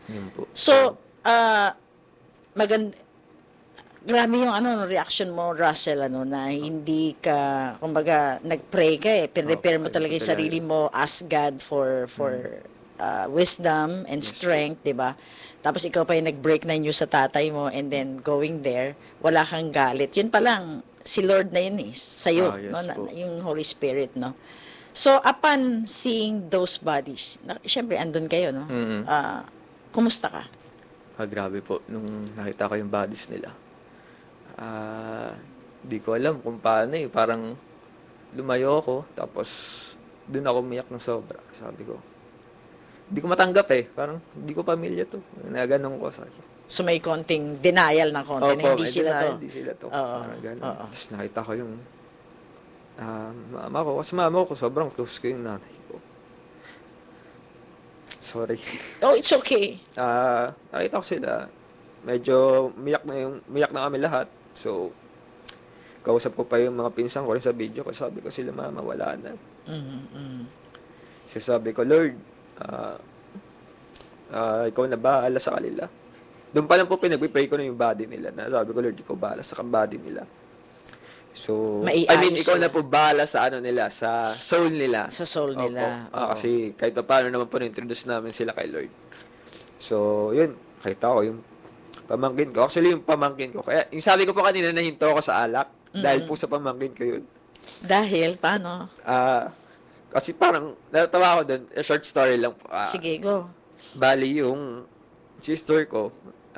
Yun po. So, maganda, grabe yung reaction mo, Russell, na hindi ka, kumbaga, nag-pray ka prepare mo Ayun talaga po yung talaga. sarili mo, ask God for wisdom and Yes po. strength, di ba? Tapos ikaw pa yung nag-break na news sa tatay mo and then going there, wala kang galit. Yun pa lang, si Lord na yun sa'yo, no? Yes po. Yung Holy Spirit, no? So, upon seeing those bodies, syempre, andun kayo, no? Kumusta ka? Grabe po. Nung nakita ko yung bodies nila. Di ko alam kung paano eh. Parang lumayo ako. Tapos, dun ako umiyak ng sobra. Sabi ko, hindi ko matanggap eh. Parang, hindi ko pamilya to. Nagaganong ko. Sabi ko. So, may konting denial ng konti na hindi may sila to. hindi sila to. Oo. Parang ganun. Oo. Tapos nakita ko yung mama ko. Kasi mama ko, sobrang close ko yung nanay ko. Sorry. Oh, it's okay. Nakita ko sila. Medyo miyak na kami lahat. So, kausap ko pa yung mga pinsan ko rin sa video ko. Sabi ko sila, mama, wala na. So, sabi ko, Lord, ikaw na bahala sa kanila. Doon pa lang po pinag-pray ko na yung body nila. Na sabi ko, Lord, ikaw bahala sa body nila. So, Maiayos ikaw sila. na po bahala sa nila, sa soul nila. Sa soul nila. Oo. Kasi kahit pa paano naman po na-introduce namin sila kay Lord. So, yun, nakita ko yung pamangkin ko. Actually, yung pamangkin ko. Kaya, yung sabi ko po kanina, nahinto ako sa alak. Dahil po sa pamangkin ko yun. Dahil, paano? Kasi parang, natawa ako doon. Short story lang po. Sige, go. Bali, yung sister ko,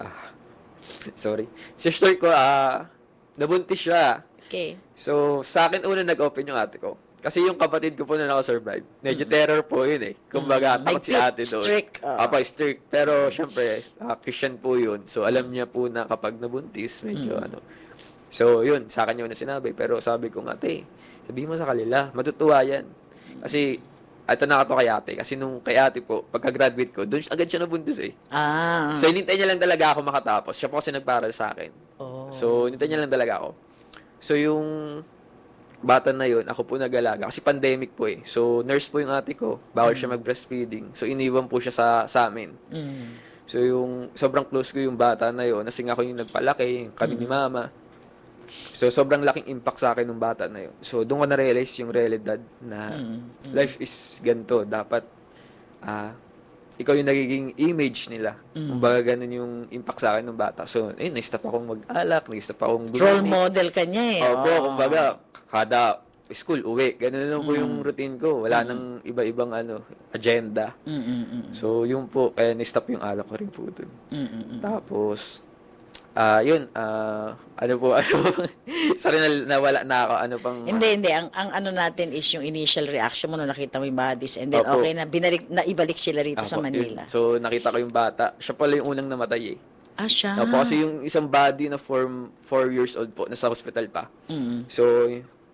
sister ko, nabuntis siya. Okay. So, sa akin una nag-open yung ate ko. Kasi yung kapatid ko po na nakasurvive. Medyo terror po yun eh. Kumbaga, takot si ate doon. Strict. Strict. Pero, syempre, Christian po yun. So, alam niya po na kapag nabuntis, medyo So, yun, sa akin yun na sinabi. Pero sabi ko nga, sabihin mo sa kanila, matutuwa yan. Kasi, ito na kay ate. Kasi nung kay ate po, pagka-graduate ko, doon agad siya nabuntis eh. So, hinintay niya lang talaga ako makatapos. Siya po kasi nagparal sa akin. So, hinintay niya lang talaga ako. So, yung bata na yun, ako po nag-alaga. Kasi pandemic po eh. So, nurse po yung ate ko. Bawal siya mag-breastfeeding. So, iniwan po siya sa amin. So, yung sobrang close ko yung bata na yun. Kasi ako yung nagpalaki, kami ni mama. So, sobrang laking impact sa akin ng bata na yun. So, doon ko na-realize yung realidad na life is ganito. Dapat, ikaw yung nagiging image nila. Kumbaga, ganun yung impact sa akin ng bata. So, na-stop akong mag-alak, na-stop akong gumamit. Role model ka niya eh. Opo, kumbaga, kada school, uwi. Ganun lang po yung routine ko. Wala nang iba-ibang agenda. So, yun po, kaya na-stop yung alak ko rin po dun. Tapos, yun, sorry nawala na ako, Hindi, ang natin is yung initial reaction mo nung nakita mo yung bodies and then Opo. okay na, naibalik sila rito sa Apo, Manila. yun. So, nakita ko yung bata. Siya pala yung unang namatay eh. Siya. Opo, kasi yung isang body na 4 years old po, nasa hospital pa. So,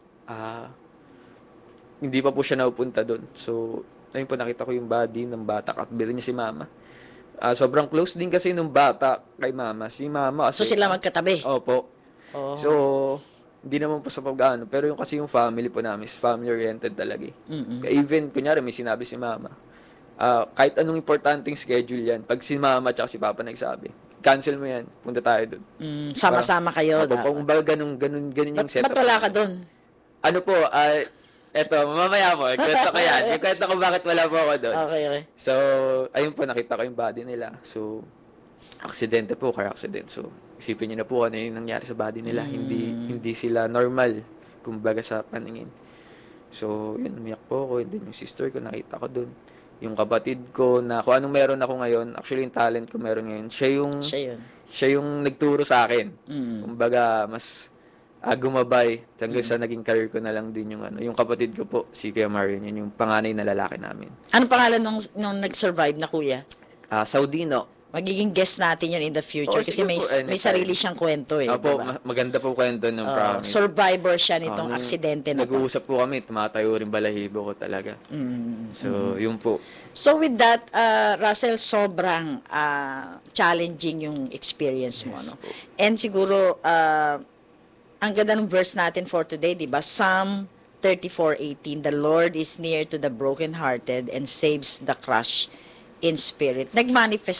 hindi pa po siya napupunta doon. So, ayun po, nakita ko yung body ng bata at bilhin niya si mama. Sobrang close din kasi nung bata kay mama. Si mama kasi... So, sila magkatabi? Opo. So, hindi naman po sa pag-ano. Pero yung kasi yung family po namin is family-oriented talaga eh. Even, kunyari, may sinabi si mama. Kahit anong importanteng schedule yan, pag si mama at si papa nagsabi, cancel mo yan, punta tayo doon. Sama-sama kayo. Kumbaga ganun yung setup. Ba't wala ka doon? Ano po, eto, mamaya mo, kwento ko yan. Yung kwento ko bakit wala po ako doon. Okay. So, ayun po, nakita ko yung body nila. So, aksidente po, car accident. So, isipin niyo na po ano yung nangyari sa body nila. Hindi sila normal, kumbaga sa paningin. So, yun, umiyak po ako. And then yung sister ko, nakita ko doon. Yung kapatid ko, na kung anong meron ako ngayon, actually yung talent ko meron ngayon, siya yung nagturo sa akin. Kumbaga, mas gumabay hanggang sa naging career ko na lang din yung kapatid ko po, si Kuya Marion, yun yung panganay na lalaki namin. Anong pangalan nung nag-survive na kuya? Saudino. Magiging guest natin yun in the future kasi may sarili siyang kwento eh. Opo, diba? Maganda po kwento ng promise. Survivor siya nitong aksidente na to. Nag-uusap po kami, tumatayo rin balahibo ko talaga. So, yun po. So with that, Russell, sobrang challenging yung experience mo. Yes, no? And siguro, ang ganda ng verse natin for today, di ba? Psalm 34:18, the Lord is near to the brokenhearted and saves the crushed in spirit. Nagmanifest